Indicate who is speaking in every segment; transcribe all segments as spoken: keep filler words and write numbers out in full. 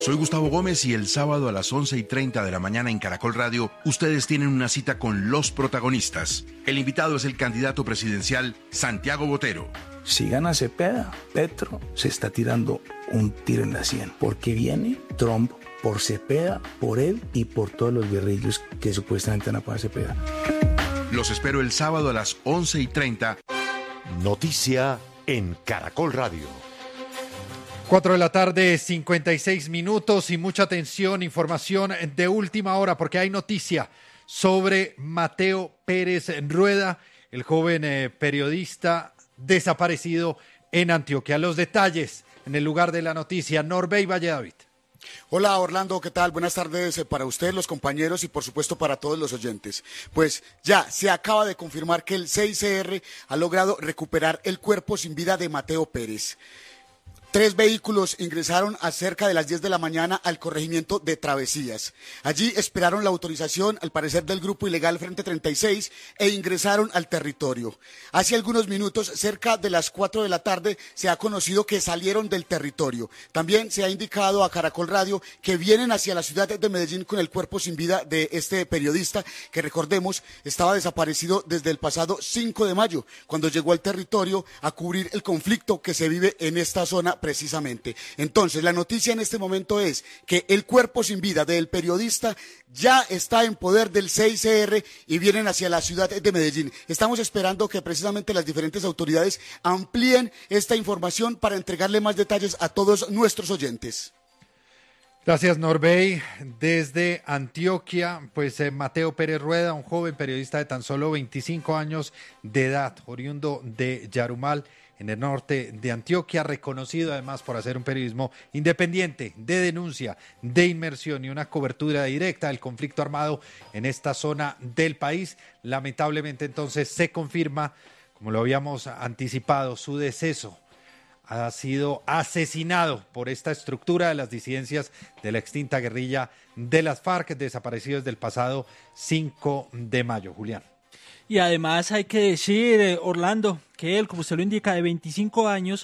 Speaker 1: Soy Gustavo Gómez y el sábado a las once y treinta de la mañana en Caracol Radio, ustedes tienen una cita con los protagonistas. El invitado es el candidato presidencial Santiago Botero.
Speaker 2: Si gana Cepeda, Petro se está tirando un tiro en la sien, porque viene Trump por Cepeda, por él y por todos los guerrillos que supuestamente van a pagar Cepeda.
Speaker 1: Los espero el sábado a las once y treinta.
Speaker 3: Noticia en Caracol Radio.
Speaker 4: Cuatro de la tarde, cincuenta y seis minutos y mucha atención, información de última hora porque hay noticia sobre Mateo Pérez Rueda, el joven eh, periodista desaparecido en Antioquia. Los detalles en el lugar de la noticia, Norbey Valledavid.
Speaker 5: Hola Orlando, ¿qué tal? Buenas tardes para usted, los compañeros y por supuesto para todos los oyentes. Pues ya se acaba de confirmar que el C I C R ha logrado recuperar el cuerpo sin vida de Mateo Pérez. Tres vehículos ingresaron a cerca de las diez de la mañana al corregimiento de Travesías. Allí esperaron la autorización, al parecer, del grupo ilegal Frente treinta y seis e ingresaron al territorio. Hace algunos minutos, cerca de las cuatro de la tarde, se ha conocido que salieron del territorio. También se ha indicado a Caracol Radio que vienen hacia la ciudad de Medellín con el cuerpo sin vida de este periodista, que recordemos, estaba desaparecido desde el pasado cinco de mayo, cuando llegó al territorio a cubrir el conflicto que se vive en esta zona precisamente. Entonces, la noticia en este momento es que el cuerpo sin vida del periodista ya está en poder del C I C R y vienen hacia la ciudad de Medellín. Estamos esperando que precisamente las diferentes autoridades amplíen esta información para entregarle más detalles a todos nuestros oyentes.
Speaker 4: Gracias, Norbey. Desde Antioquia, pues eh, Mateo Pérez Rueda, un joven periodista de tan solo veinticinco años de edad, oriundo de Yarumal, en el norte de Antioquia, reconocido además por hacer un periodismo independiente, de denuncia, de inmersión y una cobertura directa del conflicto armado en esta zona del país. Lamentablemente entonces se confirma, como lo habíamos anticipado, su deceso. Ha sido asesinado por esta estructura de las disidencias de la extinta guerrilla de las FARC, desaparecido desde el pasado cinco de mayo. Julián.
Speaker 6: Y además hay que decir, eh, Orlando, que él, como usted lo indica, de veinticinco años,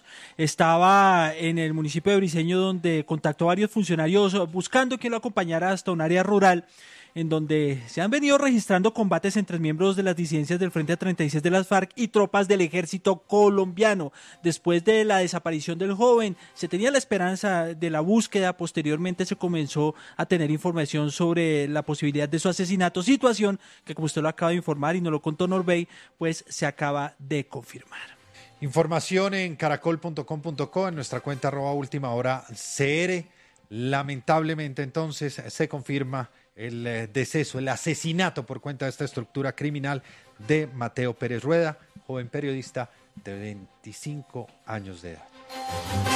Speaker 6: estaba en el municipio de Briceño, donde contactó a varios funcionarios buscando que lo acompañara hasta un área rural, en donde se han venido registrando combates entre miembros de las disidencias del Frente treinta y seis de las FARC y tropas del ejército colombiano. Después de la desaparición del joven, se tenía la esperanza de la búsqueda. Posteriormente se comenzó a tener información sobre la posibilidad de su asesinato, situación que, como usted lo acaba de informar y nos lo contó Norbey, pues se acaba de confirmar.
Speaker 4: Información en caracol punto com punto co, en nuestra cuenta arroba última hora C R. Lamentablemente entonces se confirma el eh, deceso, el asesinato por cuenta de esta estructura criminal de Mateo Pérez Rueda, joven periodista de veinticinco años de edad.